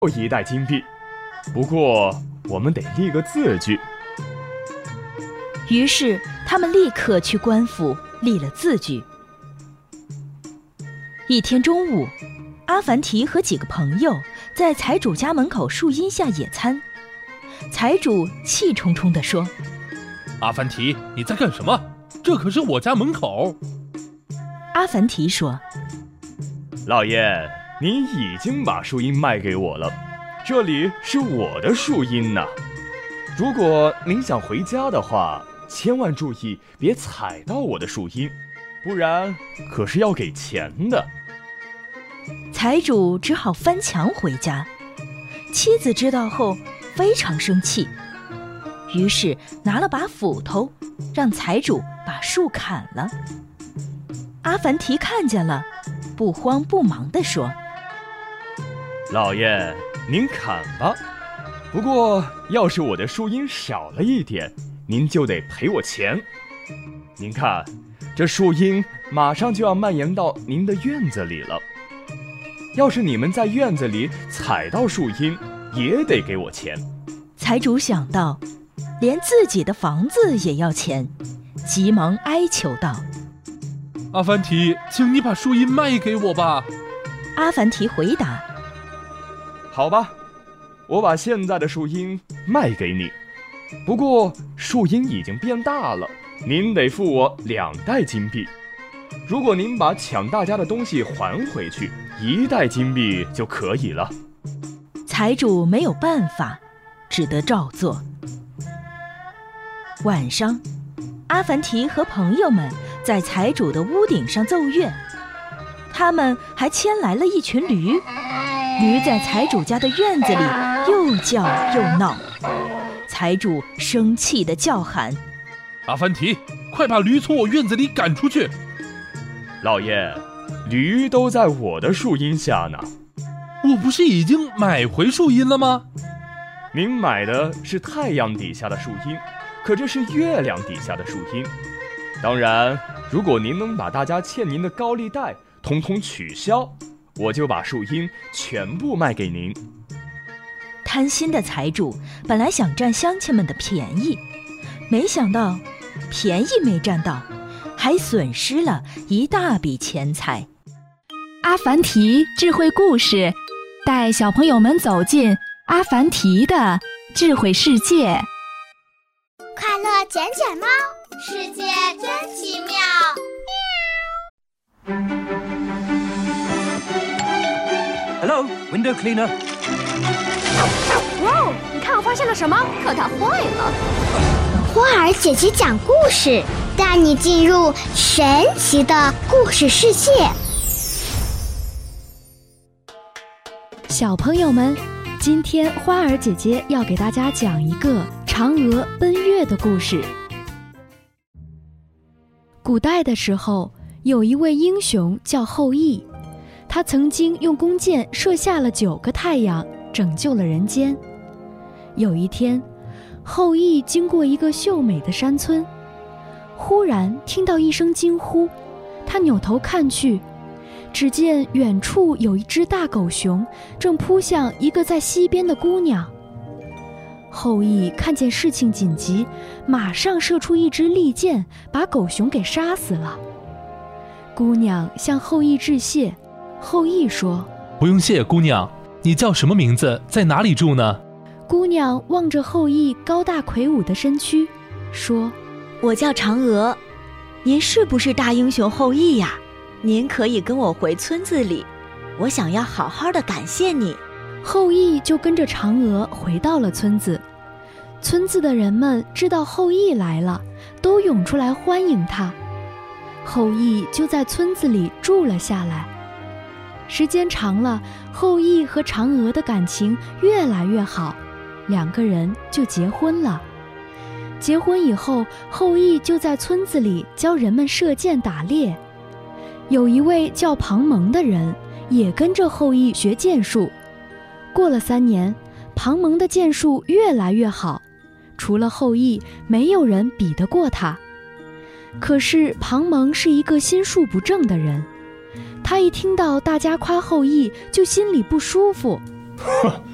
1袋金币，不过我们得立个字据。 于是他们立刻去官府立了字据。一天中午，阿凡提和几个朋友在财主家门口树荫下野餐。财主气冲冲地说： 阿凡提，你在干什么？这可是我家门口。 阿凡提说： 老爷，您已经把树荫卖给我了，这里是我的树荫呢。如果您想回家的话，千万注意别踩到我的树荫，不然可是要给钱的。 财主只好翻墙回家。妻子知道后非常生气，于是拿了把斧头，让财主把树砍了。阿凡提看见了，不慌不忙地说： 老爷，您砍吧，不过要是我的树荫少了一点，您就得赔我钱。您看，这树荫马上就要蔓延到您的院子里了，要是你们在院子里踩到树荫，也得给我钱。 财主想到连自己的房子也要钱，急忙哀求道： 阿凡提，请你把树荫卖给我吧。 阿凡提回答： 好吧，我把现在的树荫卖给你，不过树荫已经变大了，您得付我2袋金币。如果您把抢大家的东西还回去，1袋金币就可以了。 财主没有办法，只得照做。晚上，阿凡提和朋友们在财主的屋顶上奏乐，他们还牵来了一群驴。驴在财主家的院子里又叫又闹，财主生气地叫喊： 阿凡提，快把驴从我院子里赶出去！ 老爷，驴都在我的树荫下呢。 我不是已经买回树荫了吗？ 您买的是太阳底下的树荫，可这是月亮底下的树荫。当然，如果您能把大家欠您的高利贷统统取消，我就把树荫全部卖给您。 贪心的财主本来想占乡亲们的便宜，没想到便宜没占到，还损失了一大笔钱财。 阿凡提智慧故事，带小朋友们走进阿凡提的智慧世界。 快乐捡捡猫，世界真奇妙。 Hello, window cleaner. 哇哦，你看我发现了什么？可它坏了。 花儿姐姐讲故事，带你进入神奇的故事世界。 小朋友们，今天花儿姐姐要给大家讲一个嫦娥奔月的故事。古代的时候，有一位英雄叫后羿，他曾经用弓箭射下了9个太阳，拯救了人间。有一天，后羿经过一个秀美的山村，忽然听到一声惊呼，他扭头看去，只见远处有一只大狗熊正扑向一个在溪边的姑娘。后羿看见事情紧急，马上射出一支利箭，把狗熊给杀死了。姑娘向后羿致谢，后羿说： 不用谢，姑娘，你叫什么名字，在哪里住呢？ 姑娘望着后羿高大魁梧的身躯，说： 我叫嫦娥，您是不是大英雄后羿呀？您可以跟我回村子里，我想要好好的感谢你。 后羿就跟着嫦娥回到了村子。村子的人们知道后羿来了，都涌出来欢迎他。后羿就在村子里住了下来。时间长了，后羿和嫦娥的感情越来越好，2个人就结婚了。结婚以后，后羿就在村子里教人们射箭打猎。有一位叫庞蒙的人也跟着后羿学箭术。过了3年，庞蒙的箭术越来越好，除了后羿，没有人比得过他。可是庞蒙是一个心术不正的人，他一听到大家夸后羿，就心里不舒服。